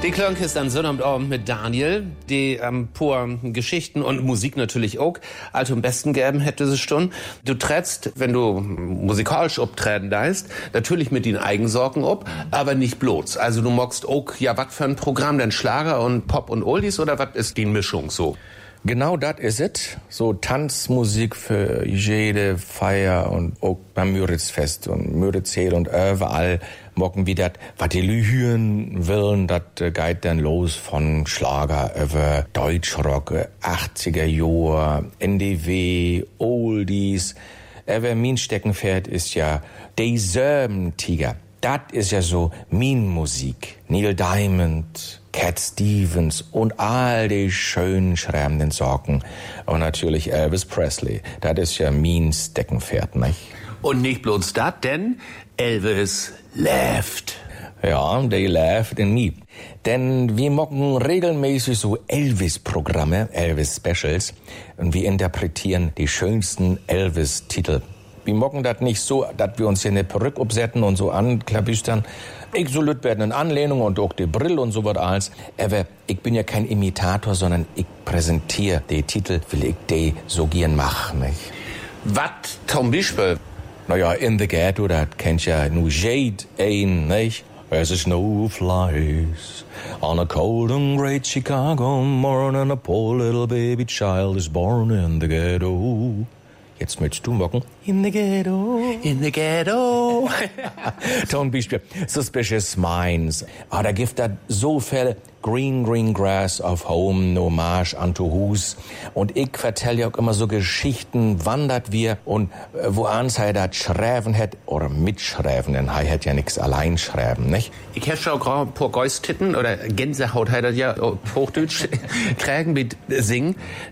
Die Klönk ist an Sonnabend mit Daniel, die pur Geschichten und Musik natürlich auch. Also am besten geben hätte sie schon. Du trittst, wenn du musikalisch auftreten darfst, natürlich mit den Eigensorgen ob, aber nicht bloß. Also du magst auch, ja, was für ein Programm, denn Schlager und Pop und Oldies oder was ist die Mischung so? Genau das ist es. So Tanzmusik für jede Feier und auch beim Müritzfest und Müritzsee und überall mocken wir das, was die Lühien wollen, das geht dann los von Schlager über Deutschrock, 80er Jahre, NDW, Oldies. Aber mein Steckenpferd ist ja die Sörmentiger. Das ist ja so mein Musik. Neil Diamond, Cat Stevens und all die schönen schreibenden Sorgen. Und natürlich Elvis Presley. Das ist ja mein Steckenpferd, nicht? Und nicht bloß das, denn Elvis lebt. Ja, they laughed in me. Denn wir machen regelmäßig so Elvis-Programme, Elvis-Specials. Und wir interpretieren die schönsten Elvis-Titel. Wir machen das nicht so, dass wir uns hier eine Perücke absetzen und so anklabüstern. Ich so lüt werden in Anlehnung und auch die Brille und so was alles. Aber ich bin ja kein Imitator, sondern ich präsentiere die Titel, will ich die so gern machen, nicht? Was zum Beispiel? Naja, In the Ghetto, das kennt ja nur Jade ein, nicht? As the snow flies on a cold and great Chicago morning, a poor little baby child is born in the ghetto. Jetzt möchtest du mocken. In the ghetto. In the ghetto. Zum Beispiel Suspicious Minds. Da gibt es so viel Green Grass of Home, no Marsch an to Hus. Und ich vertell ja auch immer so Geschichten, wandert wir und wo ans er das schreiben hat oder mitschreiben, denn er hat ja nix allein schreiben, nicht? Ich hab schon auch pur Geustitten oder Gänsehaut hat er ja auf Hochdeutsch tragen mit singen.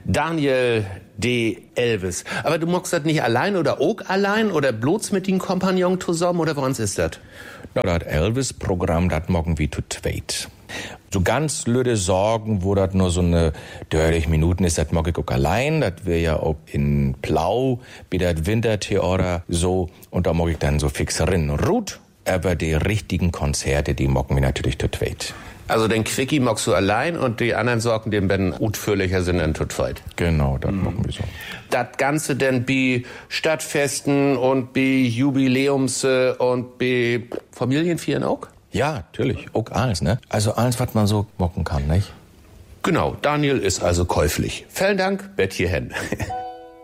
Daniel D. Elvis. Aber du magst das nicht allein oder auch allein oder bloß mit den Kompagnon zusammen oder woran ist das? Na, das Elvis-Programm, das mogen wir zu zweit. So ganz lüde Sorgen, wo das nur so eine 30 Minuten ist, das mag ich auch allein. Das wäre ja auch in Plau, wie das Wintertheater so. Und da mag ich dann so fix rein Ruth. Aber die richtigen Konzerte, die mocken wir natürlich zu zweit. Also den Quickie magst du allein und die anderen Sorgen, die werden utführlicher sind dann zu zweit. Genau, das machen wir so. Das Ganze dann bei Stadtfesten und bei Jubiläums und bei Familienfeiern auch? Ja, natürlich, auch alles, ne? Also alles, was man so mocken kann, nicht? Genau, Daniel ist also käuflich. Vielen Dank, Bett hierhin.